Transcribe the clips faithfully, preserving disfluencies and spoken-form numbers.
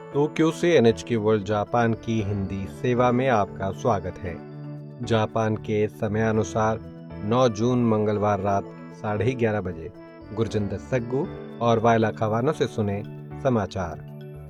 Tokyo से NHK world Japan की हिंदी सेवा में आपका स्वागत है। जापान के समयानुसार नौ जून मंगलवार रात साढ़े ग्यारह बजे गुरजिंदर सग्गू और वायला खवानो से सुने समाचार।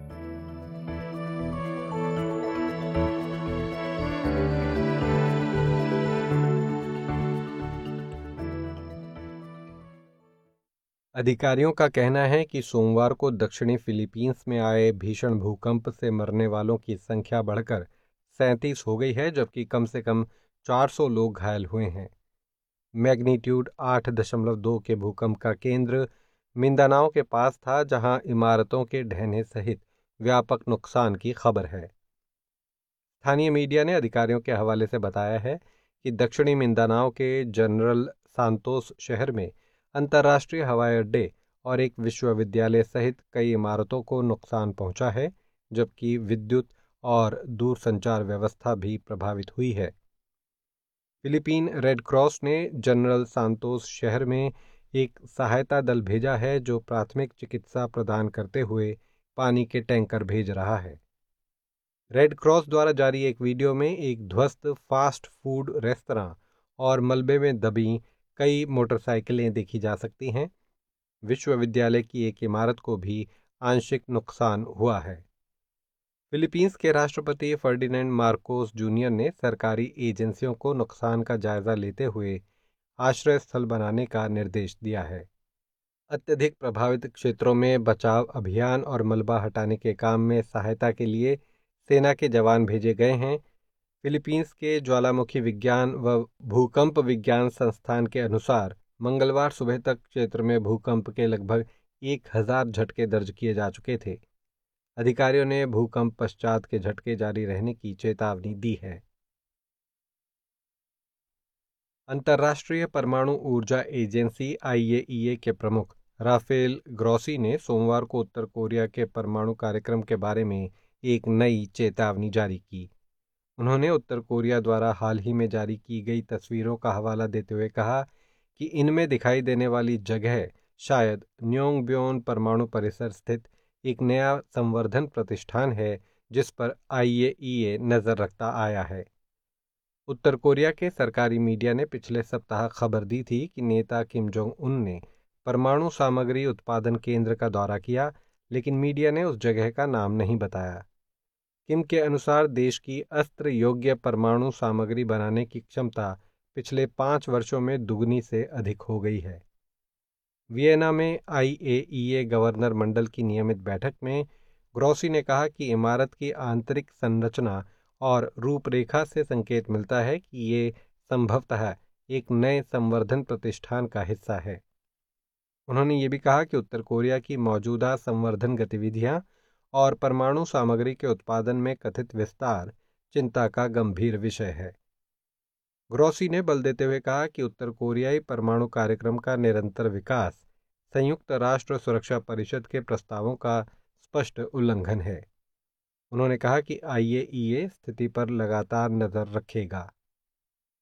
अधिकारियों का कहना है कि सोमवार को दक्षिणी फिलीपींस में आए भीषण भूकंप से मरने वालों की संख्या बढ़कर सैंतीस हो गई है, जबकि कम से कम चार सौ लोग घायल हुए हैं। मैग्नीट्यूड आठ दशमलव दो के भूकंप का केंद्र मिंदानाओ के पास था, जहां इमारतों के ढहने सहित व्यापक नुकसान की खबर है। स्थानीय मीडिया ने अधिकारियों के हवाले से बताया है कि दक्षिणी मिंदानाओ के जनरल सांतोस शहर में अंतर्राष्ट्रीय हवाई अड्डे और एक विश्वविद्यालय सहित कई इमारतों को नुकसान पहुंचा है, जबकि विद्युत और दूरसंचार व्यवस्था भी प्रभावित हुई है। फिलीपीन रेड क्रॉस ने जनरल सांतोस शहर में एक सहायता दल भेजा है, जो प्राथमिक चिकित्सा प्रदान करते हुए पानी के टैंकर भेज रहा है। रेड क्रॉस द्वारा जारी एक वीडियो में एक ध्वस्त फास्ट फूड रेस्तरां और मलबे में दबी कई मोटरसाइकिलें देखी जा सकती हैं। विश्वविद्यालय की एक इमारत को भी आंशिक नुकसान हुआ है। फिलीपींस के राष्ट्रपति फर्डिनेंड मार्कोस जूनियर ने सरकारी एजेंसियों को नुकसान का जायजा लेते हुए आश्रय स्थल बनाने का निर्देश दिया है। अत्यधिक प्रभावित क्षेत्रों में बचाव अभियान और मलबा हटाने के काम में सहायता के लिए सेना के जवान भेजे गए हैं। फिलीपींस के ज्वालामुखी विज्ञान व भूकंप विज्ञान संस्थान के अनुसार मंगलवार सुबह तक क्षेत्र में भूकंप के लगभग एक हजार झटके दर्ज किए जा चुके थे। अधिकारियों ने भूकंप पश्चात के झटके जारी रहने की चेतावनी दी है। अंतर्राष्ट्रीय परमाणु ऊर्जा एजेंसी आईएईए के प्रमुख राफेल ग्रॉसी ने सोमवार को उत्तर कोरिया के परमाणु कार्यक्रम के बारे में एक नई चेतावनी जारी की। उन्होंने उत्तर कोरिया द्वारा हाल ही में जारी की गई तस्वीरों का हवाला देते हुए कहा कि इनमें दिखाई देने वाली जगह शायद न्योंगब्योन परमाणु परिसर स्थित एक नया संवर्धन प्रतिष्ठान है, जिस पर आईएईए नजर रखता आया है। उत्तर कोरिया के सरकारी मीडिया ने पिछले सप्ताह खबर दी थी कि नेता किम जोंग उन ने परमाणु सामग्री उत्पादन केंद्र का दौरा किया, लेकिन मीडिया ने उस जगह का नाम नहीं बताया। किम के अनुसार देश की अस्त्र योग्य परमाणु सामग्री बनाने की क्षमता पिछले पाँच वर्षों में दुगनी से अधिक हो गई है। वियना में आईएईए गवर्नर मंडल की नियमित बैठक में ग्रॉसी ने कहा कि इमारत की आंतरिक संरचना और रूपरेखा से संकेत मिलता है कि ये संभवतः एक नए संवर्धन प्रतिष्ठान का हिस्सा है। उन्होंने ये भी कहा कि उत्तर कोरिया की मौजूदा संवर्धन गतिविधियां और परमाणु सामग्री के उत्पादन में कथित विस्तार चिंता का गंभीर विषय है। ग्रॉसी ने बल देते हुए कहा कि उत्तर कोरियाई परमाणु कार्यक्रम का निरंतर विकास संयुक्त राष्ट्र सुरक्षा परिषद के प्रस्तावों का स्पष्ट उल्लंघन है। उन्होंने कहा कि आईएईए स्थिति पर लगातार नजर रखेगा।